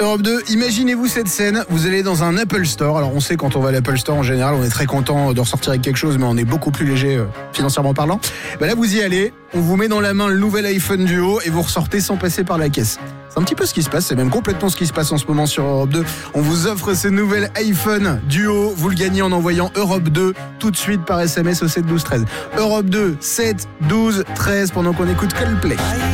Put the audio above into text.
Europe 2, imaginez-vous cette scène, vous allez dans un Apple Store. Alors on sait quand on va à l'Apple Store en général, on est très content de ressortir avec quelque chose, mais on est beaucoup plus léger financièrement parlant. Là vous y allez, on vous met dans la main le nouvel iPhone Duo et vous ressortez sans passer par la caisse. C'est un petit peu ce qui se passe, c'est même complètement ce qui se passe en ce moment sur Europe 2. On vous offre ce nouvel iPhone Duo, vous le gagnez en envoyant Europe 2 tout de suite par SMS au 7 12 13. Europe 2, 7 12 13 pendant qu'on écoute Coldplay.